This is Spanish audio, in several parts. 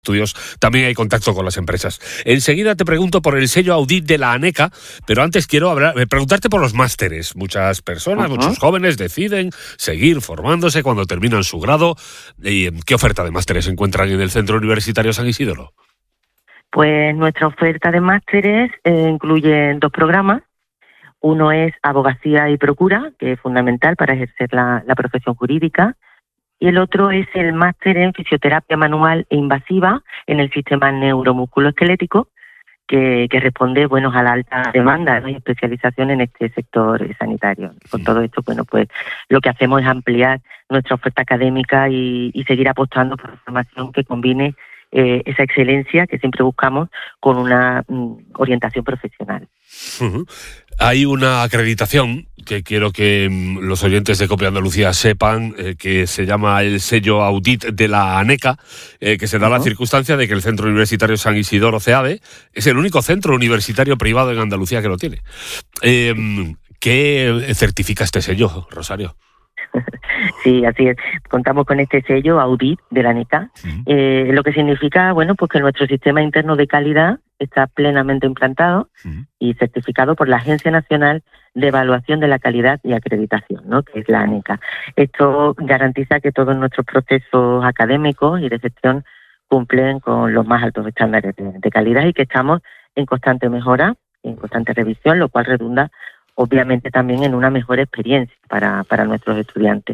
estudios, también hay contacto con las empresas. Enseguida te pregunto por el sello Audit de la ANECA, pero antes quiero preguntarte por los másteres. Muchas personas, muchos jóvenes deciden seguir formándose cuando terminan su grado. ¿Qué oferta de másteres encuentran en el Centro Universitario San Isidoro? Pues nuestra oferta de másteres incluye 2 programas. Uno es Abogacía y Procura, que es fundamental para ejercer la profesión jurídica. Y el otro es el máster en Fisioterapia Manual e Invasiva en el sistema neuromusculoesquelético, que responde a la alta demanda, ¿no?, y especialización en este sector sanitario. Con todo esto, pues lo que hacemos es ampliar nuestra oferta académica y seguir apostando por formación que combine esa excelencia que siempre buscamos con una orientación profesional. Hay una acreditación que quiero que los oyentes de COPE Andalucía sepan, que se llama el sello Audit de la ANECA, que se da la circunstancia de que el Centro Universitario San Isidoro CEADE es el único centro universitario privado en Andalucía que lo tiene. ¿Qué certifica este sello, Rosario? Sí, así es. Contamos con este sello Audit de la ANECA, lo que significa, pues que nuestro sistema interno de calidad está plenamente implantado y certificado por la Agencia Nacional de Evaluación de la Calidad y Acreditación, ¿no?, que es la ANECA. Esto garantiza que todos nuestros procesos académicos y de gestión cumplen con los más altos estándares de calidad y que estamos en constante mejora, en constante revisión, lo cual redunda obviamente también en una mejor experiencia para nuestros estudiantes.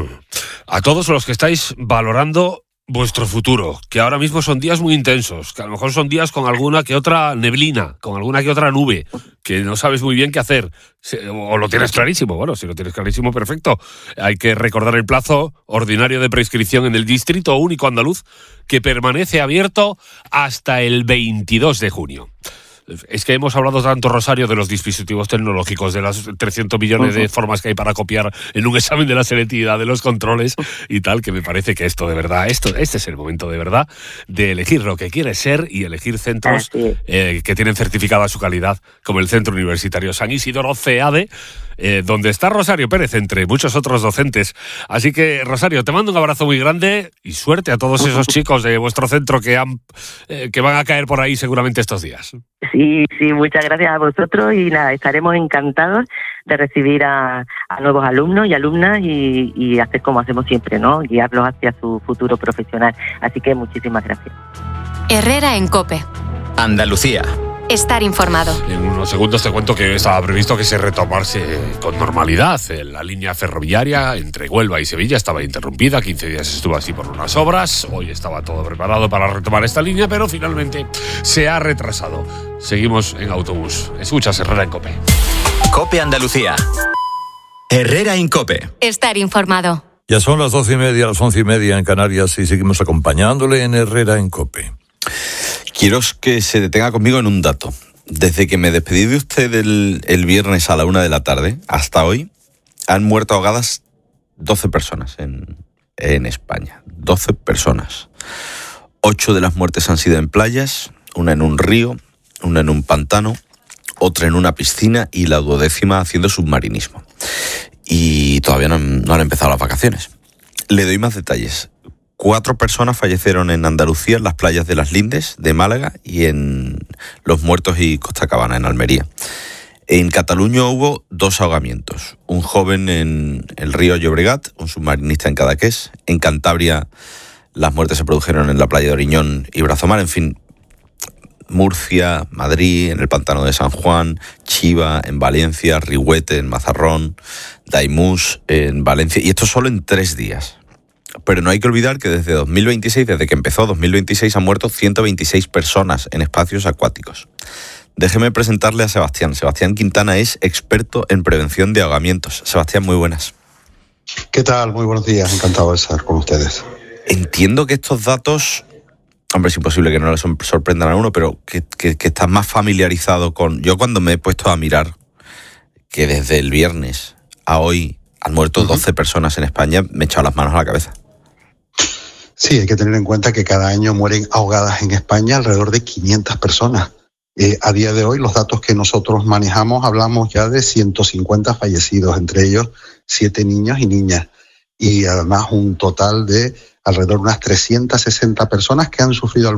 A todos los que estáis valorando vuestro futuro, que ahora mismo son días muy intensos, que a lo mejor son días con alguna que otra neblina, con alguna que otra nube, que no sabes muy bien qué hacer, o lo tienes clarísimo. Bueno, si lo tienes clarísimo, perfecto. Hay que recordar el plazo ordinario de prescripción en el Distrito Único Andaluz, que permanece abierto hasta el 22 de junio. Es que hemos hablado tanto, Rosario, de los dispositivos tecnológicos, de las 300 millones de formas que hay para copiar en un examen de la selectividad, de los controles y tal, que me parece que esto de verdad, este es el momento de verdad de elegir lo que quieres ser y elegir centros que tienen certificada su calidad, como el Centro Universitario San Isidoro CEADE, donde está Rosario Pérez, entre muchos otros docentes. Así que, Rosario, te mando un abrazo muy grande y suerte a todos esos chicos de vuestro centro que van a caer por ahí seguramente estos días. Sí, muchas gracias a vosotros y nada, estaremos encantados de recibir a nuevos alumnos y alumnas y hacer como hacemos siempre, ¿no?, guiarlos hacia su futuro profesional. Así que muchísimas gracias. Herrera en COPE. Andalucía. Estar informado. En unos segundos te cuento que estaba previsto que se retomase con normalidad. La línea ferroviaria entre Huelva y Sevilla estaba interrumpida, 15 días estuvo así por unas obras. Hoy estaba todo preparado para retomar esta línea, pero finalmente se ha retrasado. Seguimos en autobús. Escuchas Herrera en COPE. COPE Andalucía. Herrera en COPE. Estar informado. Ya son las 12:30, las 11:30 en Canarias y seguimos acompañándole en Herrera en COPE. Quiero que se detenga conmigo en un dato. Desde que me despedí de usted el viernes a la 1 de la tarde hasta hoy, han muerto ahogadas 12 personas en España. 12 personas. 8 de las muertes han sido en playas, una en un río, una en un pantano, otra en una piscina y la 12ª haciendo submarinismo. Y todavía no han empezado las vacaciones. Le doy más detalles. 4 personas fallecieron en Andalucía, en las playas de Las Lindes, de Málaga, y en Los Muertos y Costacabana, en Almería. En Cataluña hubo 2 ahogamientos. Un joven en el río Llobregat, un submarinista en Cadaqués. En Cantabria las muertes se produjeron en la playa de Oriñón y Brazomar. En fin, Murcia, Madrid, en el pantano de San Juan, Chiva, en Valencia, Rihuete, en Mazarrón, Daimús, en Valencia. Y esto solo en 3 días. Pero no hay que olvidar que desde 2026, desde que empezó 2026, han muerto 126 personas en espacios acuáticos. Déjeme presentarle a Sebastián. Sebastián Quintana es experto en prevención de ahogamientos. Sebastián, muy buenas. ¿Qué tal? Muy buenos días. Encantado de estar con ustedes. Entiendo que estos datos, hombre, es imposible que no les sorprendan a uno, pero que estás más familiarizado con... Yo cuando me he puesto a mirar que desde el viernes a hoy han muerto 12 personas en España, me he echado las manos a la cabeza. Sí, hay que tener en cuenta que cada año mueren ahogadas en España alrededor de 500 personas. A día de hoy, los datos que nosotros manejamos, hablamos ya de 150 fallecidos, entre ellos 7 niños y niñas. Y además un total de alrededor de unas 360 personas que han sufrido